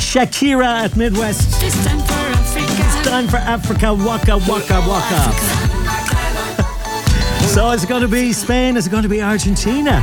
Shakira at Midwest. It's time for Africa. It's time for Africa. Waka, waka, waka. So is it going to be Spain? Is it going to be Argentina?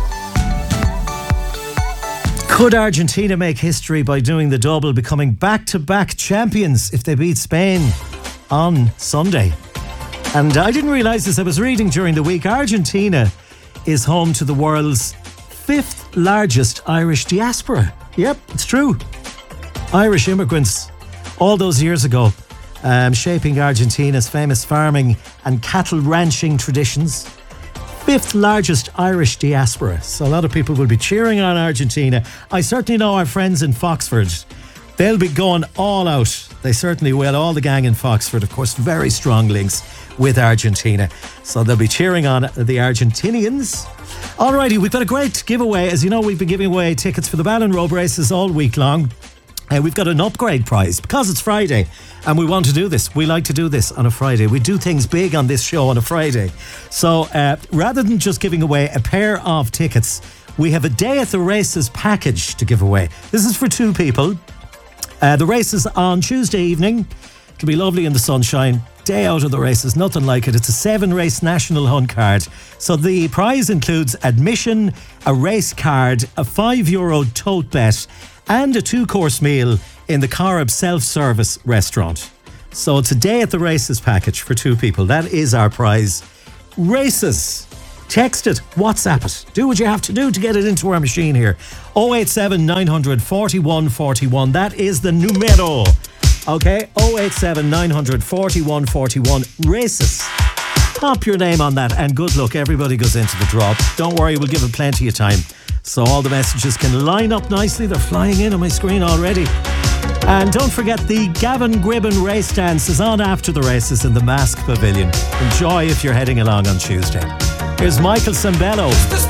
Could Argentina make history by doing the double, becoming back-to-back champions if they beat Spain on Sunday? And I didn't realise this. I was reading during the week. Argentina is home to the world's 5th largest Irish diaspora. Yep, it's true. Irish immigrants all those years ago, shaping Argentina's famous farming and cattle ranching traditions. 5th largest Irish diaspora. So a lot of people will be cheering on Argentina. I certainly know our friends in Foxford. They'll be going all out. They certainly will. All the gang in Foxford, of course, very strong links with Argentina. So they'll be cheering on the Argentinians. Alrighty, we've got a great giveaway. As you know, we've been giving away tickets for the Ballon Robe races all week long. We've got an upgrade prize because it's Friday and we want to do this. We like to do this on a Friday. We do things big on this show on a Friday. So rather than just giving away a pair of tickets, we have a day at the races package to give away. This is for 2 people. The race is on Tuesday evening. It'll be lovely in the sunshine. Day out of the races, nothing like it. It's a 7-race national hunt card. So the prize includes admission, a race card, a €5 tote bet, and a 2-course meal in the Corrib self-service restaurant. So it's a day at the races package for 2 people. That is our prize. Races. Text it, WhatsApp it. Do what you have to do to get it into our machine here. 087 900 41 41. That is the numero. Okay, 087 900 41 41. Races. Pop your name on that and good luck. Everybody goes into the drop. Don't worry, we'll give it plenty of time. So all the messages can line up nicely. They're flying in on my screen already. And don't forget, the Gavin Gribben race dance is on after the races in the Mask Pavilion. Enjoy if you're heading along on Tuesday. Here's Michael Sembello.